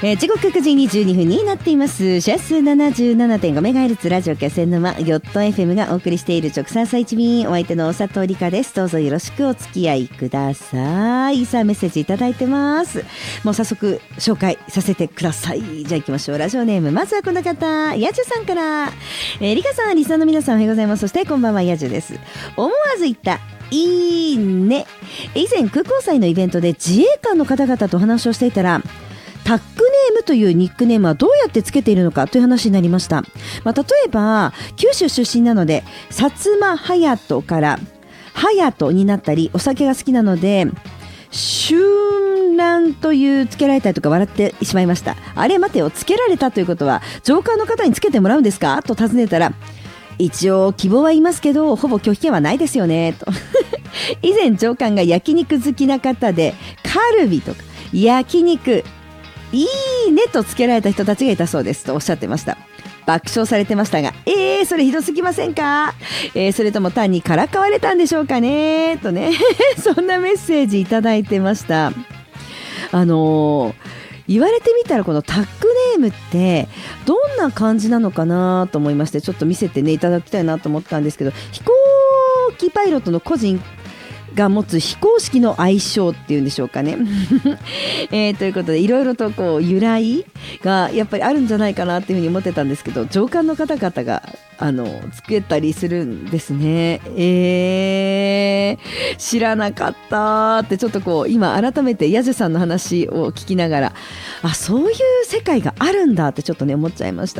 時刻9時22分になっています。シャス 77.5MHz ラジオ気仙沼ヨット FM がお送りしている直三歳一便、お相手の佐藤理香です。どうぞよろしくお付き合いください。さあメッセージいただいてます。もう早速紹介させてください。じゃあ行きましょう。ラジオネーム、まずはこの方、ヤジュさんから。理香さん、リスナーの皆さんおはようございます。そしてこんばんは、ヤジュです。思わず言ったいいね。以前空港祭のイベントで自衛官の方々とお話をしていたら、タックネームというニックネームはどうやってつけているのかという話になりました。例えば九州出身なので薩摩隼人から隼人になったり、お酒が好きなので春蘭というつけられたりとか笑ってしまいました。あれ待てよ、つけられたということは上官の方につけてもらうんですかと尋ねたら、一応希望は言いますけどほぼ拒否権はないですよねと以前上官が焼肉好きな方でカルビとか焼肉いいねとつけられた人たちがいたそうですとおっしゃってました。爆笑されてましたが、それひどすぎませんか、それとも単にからかわれたんでしょうかねとねそんなメッセージいただいてました。言われてみたらこのタックネームってどんな感じなのかなと思いまして、ちょっと見せてねいただきたいなと思ったんですけど、飛行機パイロットの個人が持つ非公式の愛称っていうんでしょうかねということでいろいろとこう由来がやっぱりあるんじゃないかなっていうふうに思ってたんですけど、上官の方々がつけたりするんですね。知らなかったってちょっとこう今改めてヤジュさんの話を聞きながら、そういう世界があるんだってちょっとね思っちゃいました。